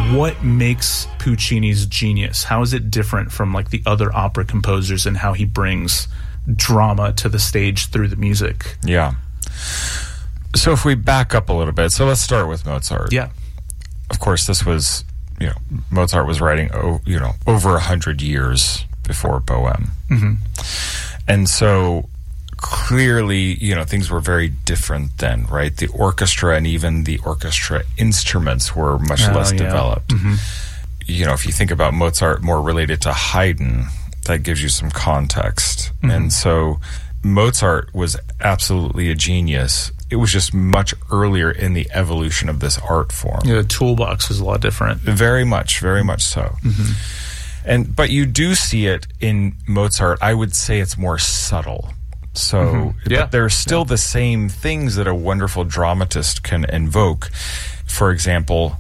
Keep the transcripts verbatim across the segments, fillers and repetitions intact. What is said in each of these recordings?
what makes Puccini's genius? How is it different from like the other opera composers and how he brings drama to the stage through the music? Yeah. So if we back up a little bit, so let's start with Mozart. Yeah. Of course, this was, you know, Mozart was writing, oh, you know, over a hundred years before Bohème. Mm-hmm. And so clearly, you know, things were very different then, right? The orchestra and even the orchestra instruments were much oh, less yeah. developed. Mm-hmm. You know, if you think about Mozart more related to Haydn, that gives you some context. Mm-hmm. And so Mozart was absolutely a genius. It was just much earlier in the evolution of this art form. Yeah, the toolbox was a lot different. Very much, very much so. Mm-hmm. And but you do see it in Mozart. I would say it's more subtle. So Mm-hmm. Yeah. but there are still Yeah. the same things that a wonderful dramatist can invoke. For example,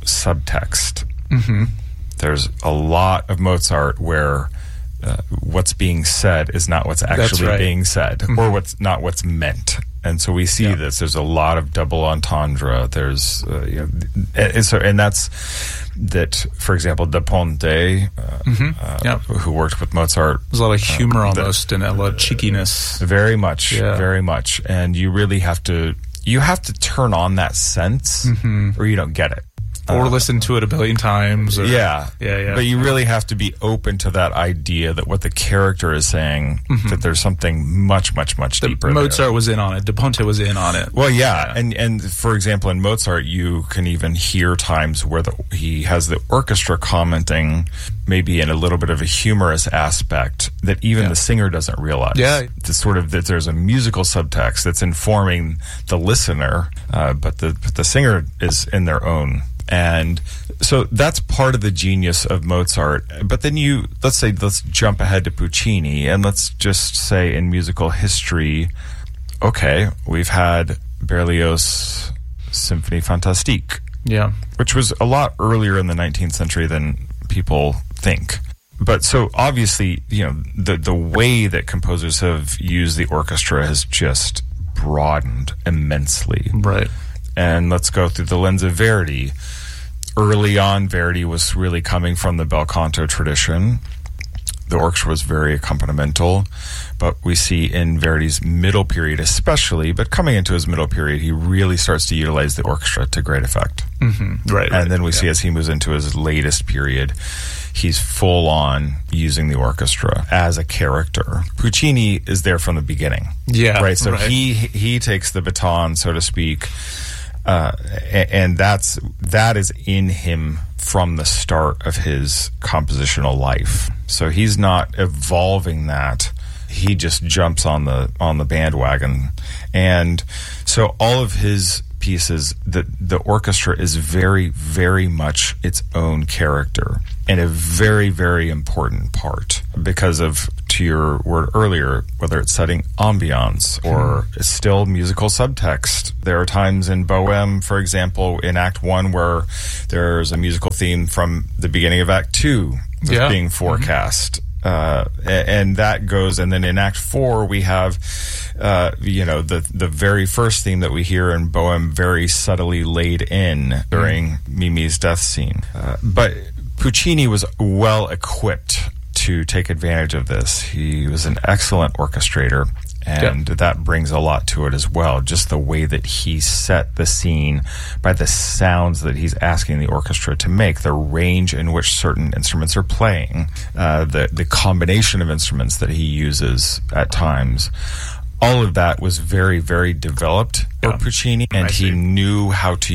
subtext. Mm-hmm. There's a lot of Mozart where uh, what's being said is not what's actually right. being said, Mm-hmm. or what's not what's meant. And so we see Yeah. this. There's a lot of double entendre. There's, uh, you know, and so, and that's that. For example, Da Ponte, uh, Mm-hmm. uh, Yeah. who worked with Mozart, There's a lot of humor Uh, the- almost and a lot of cheekiness. very much, Yeah. very much. And you really have to, you have to turn on that sense, Mm-hmm. or you don't get it. Or Uh, listen to it a billion times. Or, Yeah. Yeah, yeah. But you really have to be open to that idea that what the character is saying, that there's something much, much, much The- deeper Mozart there. was in on it. Da Ponte was in on it. Well, yeah. Yeah. And, and for example, in Mozart, you can even hear times where the, he has the orchestra commenting maybe in a little bit of a humorous aspect that even Yeah. the singer doesn't realize. Yeah. It's sort of that there's a musical subtext that's informing the listener, uh, but the but the singer is in their own. And so that's part of the genius of Mozart. But then you, let's say, let's jump ahead to Puccini, and let's just say in musical history, okay, we've had Berlioz' Symphonie Fantastique, Yeah. which was a lot earlier in the nineteenth century than people think. But so obviously, you know, the the way that composers have used the orchestra has just broadened immensely. Right. And let's go through the lens of Verdi. Early on, Verdi was really coming from the bel canto tradition. The orchestra was very accompanimental, but we see in Verdi's middle period especially, but coming into his middle period, he really starts to utilize the orchestra to great effect. Mm-hmm. Right, right. And then we yeah. see as he moves into his latest period, he's full on using the orchestra as a character. Puccini is there from the beginning. Yeah, Right. So right. he he takes the baton, so to speak, uh, a- and that's that is in him from the start of his compositional life. So he's not evolving that. He just jumps on the on the bandwagon. And so all of his pieces, the the orchestra is very, very much its own character and a very, very important part because of, to your word earlier, whether it's setting ambiance or Hmm. still musical subtext. There are times in Bohème, for example, in Act One where there's a musical theme from the beginning of Act Two that's Yeah. being forecast. Mm-hmm. Uh, a- and that goes, and then in Act Four we have, uh, you know, the the very first theme that we hear in Bohème very subtly laid in during Mimi's death scene. Uh, but Puccini was well equipped to take advantage of this. He was an excellent orchestrator. And Yeah. that brings a lot to it as well. Just the way that he set the scene by the sounds that he's asking the orchestra to make, the range in which certain instruments are playing, uh, the the combination of instruments that he uses at times. All of that was very, very developed for Yeah. Puccini, and I he see. knew how to